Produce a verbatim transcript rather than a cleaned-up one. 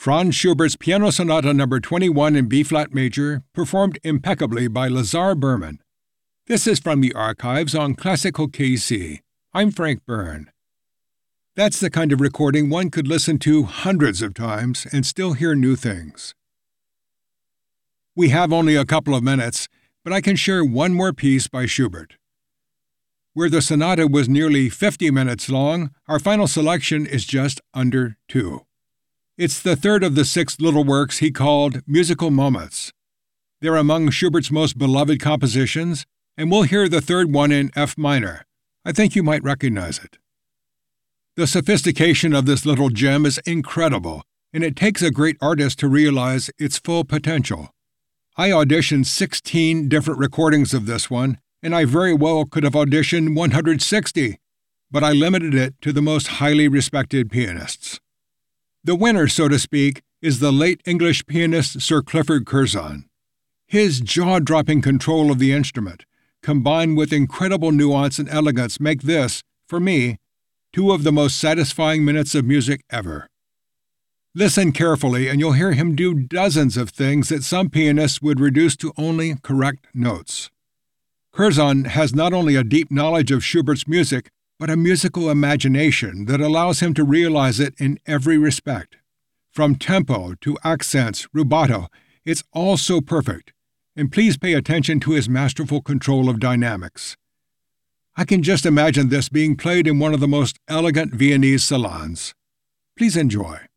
Franz Schubert's Piano Sonata Number twenty-one in B-flat major, performed impeccably by Lazar Berman. This is from the archives on Classical K C. I'm Frank Byrne. That's the kind of recording one could listen to hundreds of times and still hear new things. We have only a couple of minutes, but I can share one more piece by Schubert. Where the sonata was nearly fifty minutes long, our final selection is just under two. It's the third of the six little works he called musical moments. They're among Schubert's most beloved compositions, and we'll hear the third one in F minor. I think you might recognize it. The sophistication of this little gem is incredible, and it takes a great artist to realize its full potential. I auditioned sixteen different recordings of this one, and I very well could have auditioned one hundred sixty, but I limited it to the most highly respected pianists. The winner, so to speak, is the late English pianist Sir Clifford Curzon. His jaw-dropping control of the instrument, combined with incredible nuance and elegance, make this, for me, two of the most satisfying minutes of music ever. Listen carefully and you'll hear him do dozens of things that some pianists would reduce to only correct notes. Curzon has not only a deep knowledge of Schubert's music, but a musical imagination that allows him to realize it in every respect. From tempo to accents, rubato, it's all so perfect, and please pay attention to his masterful control of dynamics. I can just imagine this being played in one of the most elegant Viennese salons. Please enjoy.